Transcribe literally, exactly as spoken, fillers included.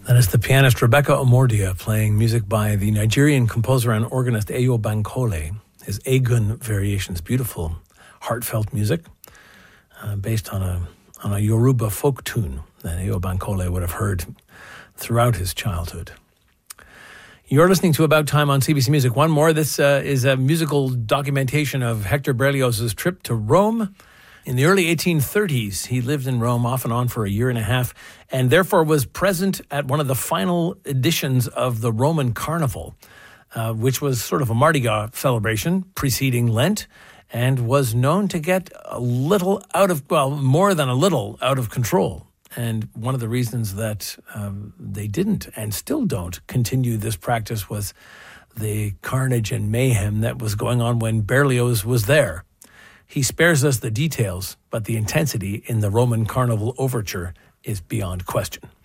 That is the pianist Rebecca Omordia playing music by the Nigerian composer and organist Eyo Bankole. His Egun Variations, beautiful, heartfelt music uh, based on a on a Yoruba folk tune that Eyo Bankole would have heard throughout his childhood. You're listening to About Time on C B C Music. One more. This uh, is a musical documentation of Hector Berlioz' trip to Rome. In the early eighteen thirties, he lived in Rome off and on for a year and a half, and therefore was present at one of the final editions of the Roman Carnival, uh, which was sort of a Mardi Gras celebration preceding Lent, and was known to get a little out of, well, more than a little out of control. And one of the reasons that um, they didn't and still don't continue this practice was the carnage and mayhem that was going on when Berlioz was there. He spares us the details, but the intensity in the Roman Carnival overture is beyond question.